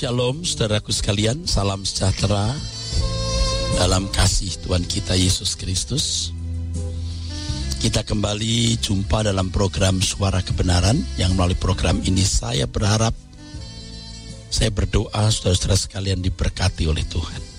Shalom saudaraku sekalian, salam sejahtera dalam kasih Tuhan kita Yesus Kristus. Kita kembali jumpa dalam program Suara Kebenaran, yang melalui program ini saya berharap, saya berdoa saudara-saudara sekalian diberkati oleh Tuhan.